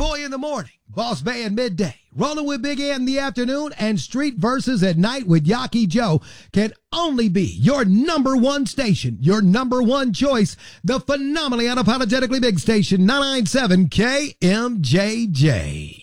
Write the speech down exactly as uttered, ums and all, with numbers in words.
Boy in the morning, Boss Bay in midday, Rolling with Big Ant in the afternoon, and Street Verses at night with Yaki Joe can only be your number one station, your number one choice, the phenomenally unapologetically big station, nine ninety-seven K M J J.